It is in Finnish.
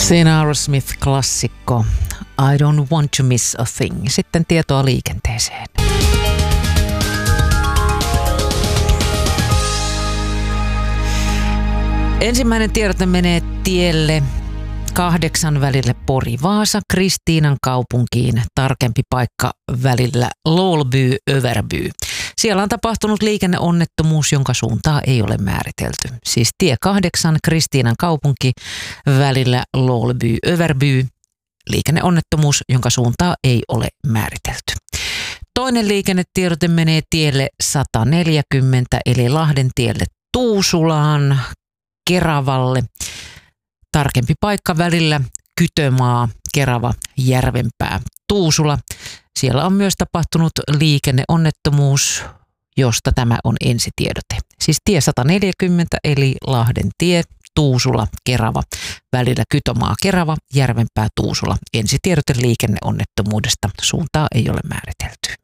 Siinä Aerosmith-klassikko I don't want to miss a thing. Sitten tietoa liikenteeseen. Ensimmäinen tiedote menee tielle 8 välille Pori-Vaasa Kristiinan kaupunkiin, tarkempi paikka välillä Lålby-Överby. Siellä on tapahtunut liikenneonnettomuus, jonka suuntaa ei ole määritelty. Siis tie 8 Kristiinan kaupunki välillä Lålby-Överby, liikenneonnettomuus, jonka suuntaa ei ole määritelty. Toinen liikennetiedote menee tielle 140 eli Lahden tielle Tuusulaan Keravalle. Tarkempi paikka välillä Kytömaa, Kerava, Järvenpää, Tuusula. Siellä on myös tapahtunut liikenneonnettomuus, josta tämä on ensitiedote. Siis tie 140 eli Lahden tie, Tuusula, Kerava, välillä Kytömaa, Kerava, Järvenpää, Tuusula. Ensitiedote liikenneonnettomuudesta, suuntaa ei ole määritelty.